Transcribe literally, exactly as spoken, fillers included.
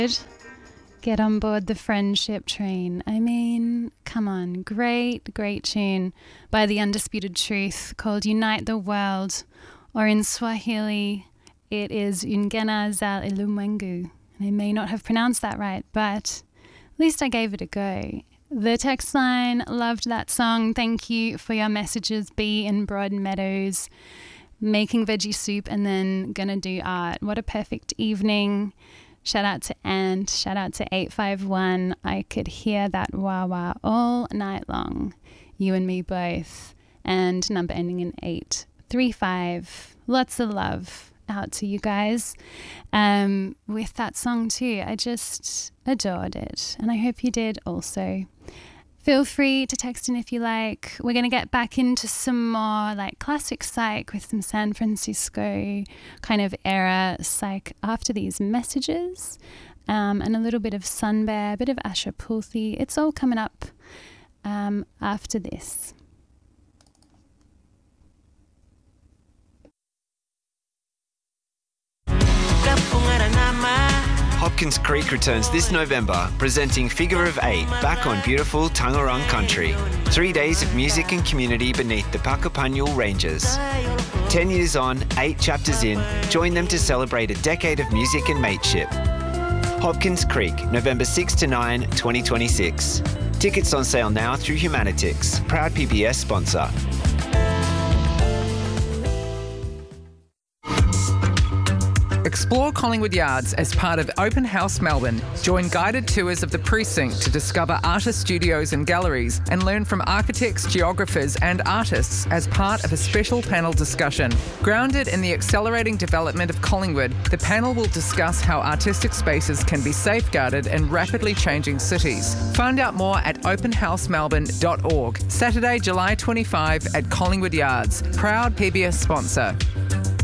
Get on board the friendship train. I mean, come on. Great, great tune by The Undisputed Truth called Unite the World, or in Swahili, it is Ungena za Ulimwengu. I may not have pronounced that right, but at least I gave it a go. The text line, loved that song. Thank you for your messages, B in Broadmeadows. Making veggie soup and then gonna do art. What a perfect evening. Shout out to Ant, shout out to eight five one. I could hear that wah wah all night long. You and me both. And number ending in eight three five. Lots of love out to you guys. Um, with that song too, I just adored it. And I hope you did also. Feel free to text in if you like. We're going to get back into some more like classic psych with some San Francisco kind of era psych after these messages, um, and a little bit of Sun Bear, a bit of Asha Pulthi. It's all coming up um, after this. Hopkins Creek returns this November, presenting Figure of Eight back on beautiful Tangerang country. Three days of music and community beneath the Puckapunyal Ranges. Ten years on, eight chapters in, join them to celebrate a decade of music and mateship. Hopkins Creek, November sixth to ninth, twenty twenty-six. Tickets on sale now through Humanitix, proud P B S sponsor. Explore Collingwood Yards as part of Open House Melbourne. Join guided tours of the precinct to discover artist studios and galleries and learn from architects, geographers and artists as part of a special panel discussion. Grounded in the accelerating development of Collingwood, the panel will discuss how artistic spaces can be safeguarded in rapidly changing cities. Find out more at open house melbourne dot org. Saturday, July twenty-fifth at Collingwood Yards. Proud P B S sponsor.